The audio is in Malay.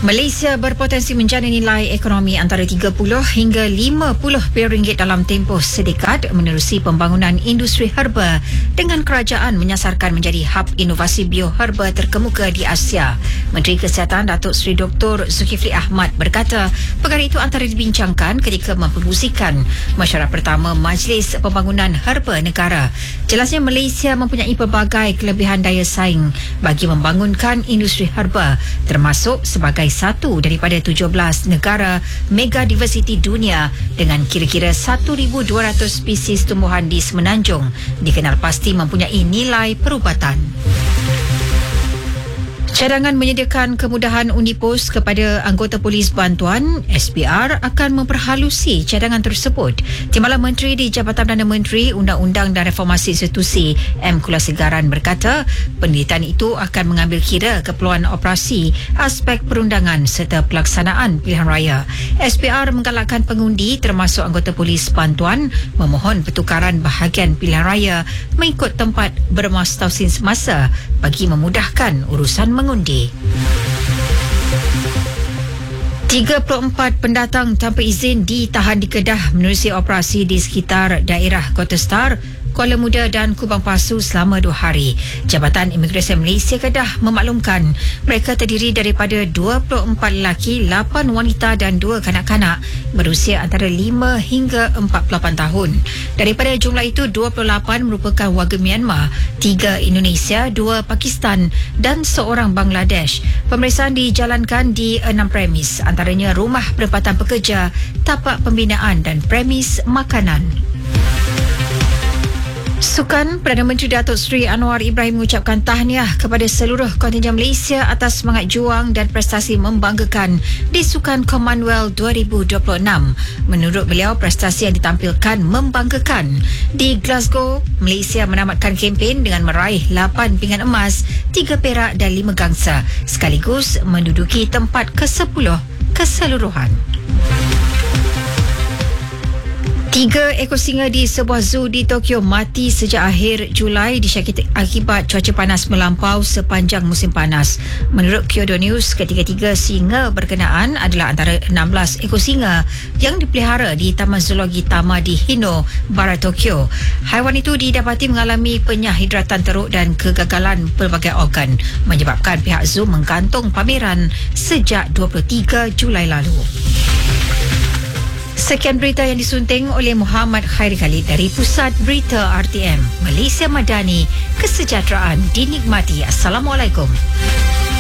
Malaysia berpotensi menjana nilai ekonomi antara 30 hingga 50 bilion ringgit dalam tempoh sedekad menerusi pembangunan industri herba dengan kerajaan menyasarkan menjadi hub inovasi bioherba terkemuka di Asia. Menteri Kesihatan Datuk Seri Dr. Zulkifli Ahmad berkata perkara itu antara dibincangkan ketika mempengusikan mesyuarat pertama Majlis Pembangunan Herba Negara. Jelasnya Malaysia mempunyai pelbagai kelebihan daya saing bagi membangunkan industri herba termasuk sebagai satu daripada 17 negara mega diversiti dunia dengan kira-kira 1,200 spesies tumbuhan di Semenanjung dikenal pasti mempunyai nilai perubatan. Cadangan menyediakan kemudahan undi pos kepada anggota polis bantuan, SPR akan memperhalusi cadangan tersebut. Timbalan Menteri di Jabatan Perdana Menteri Undang-Undang dan Reformasi Institusi M. Kulasegaran berkata penelitian itu akan mengambil kira keperluan operasi, aspek perundangan serta pelaksanaan pilihan raya. SPR menggalakkan pengundi termasuk anggota polis bantuan memohon pertukaran bahagian pilihan raya mengikut tempat bermas tausin semasa bagi memudahkan urusan mengundi. 34 pendatang tanpa izin ditahan di Kedah menerusi operasi di sekitar daerah Kota Star, Kuala Muda dan Kubang Pasu selama 2 hari. Jabatan Imigresen Malaysia Kedah memaklumkan mereka terdiri daripada 24 lelaki, 8 wanita dan 2 kanak-kanak berusia antara 5 hingga 48 tahun. Daripada jumlah itu, 28 merupakan warga Myanmar, 3 Indonesia, 2 Pakistan dan 1 Bangladesh. Pemeriksaan dijalankan di 6 premis, antaranya rumah penempatan pekerja, tapak pembinaan dan premis makanan. Sukan, Perdana Menteri Datuk Seri Anwar Ibrahim mengucapkan tahniah kepada seluruh kontingen Malaysia atas semangat juang dan prestasi membanggakan di Sukan Commonwealth 2026. Menurut beliau, prestasi yang ditampilkan membanggakan. Di Glasgow, Malaysia menamatkan kempen dengan meraih 8 pinggan emas, 3 perak dan 5 gangsa, sekaligus menduduki tempat ke-10 keseluruhan. 3 ekor singa di sebuah zoo di Tokyo mati sejak akhir Julai disyakiti akibat cuaca panas melampau sepanjang musim panas. Menurut Kyodo News, ketiga-tiga singa berkenaan adalah antara 16 ekor singa yang dipelihara di Taman Zoologi Tama di Hino, Barat Tokyo. Haiwan itu didapati mengalami penyahidratan teruk dan kegagalan pelbagai organ, menyebabkan pihak zoo menggantung pameran sejak 23 Julai lalu. Sekian berita yang disunting oleh Muhammad Khairi Khalid dari Pusat Berita RTM. Malaysia Madani, kesejahteraan dinikmati. Assalamualaikum.